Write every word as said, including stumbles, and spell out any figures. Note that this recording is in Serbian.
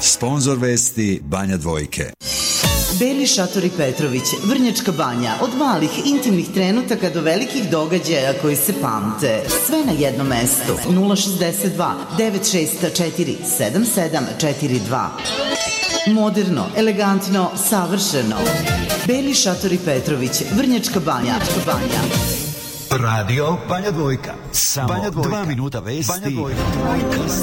Sponzor vesti Banja Dvojke. Beli šatori Petrović, Vrnjačka Banja, od malih intimnih trenutaka do velikih događaja koji se pamte. Sve na jednom mestu. nula šezdeset dva devet šest četiri sedam sedam četiri dva. Moderno, elegantno, savršeno. Beli šatori Petrović, Vrnjačka Banja. Banja. Radio Banja Dvojka. Samo Banja Dvojka. dva minuta vesti. Banja Dvojka.